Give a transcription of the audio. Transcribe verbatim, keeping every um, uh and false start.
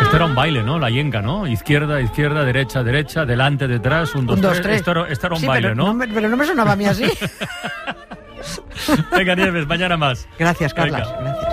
Esto era un baile, ¿no? La yenga, ¿no? Izquierda, izquierda, derecha, derecha, delante, detrás, un, dos, un, dos tres. tres. Esto era, esto era un sí, baile, pero ¿no? no me, pero no me sonaba a mí así. Venga, Nieves, mañana más. Gracias, Carlas. Venga. Gracias.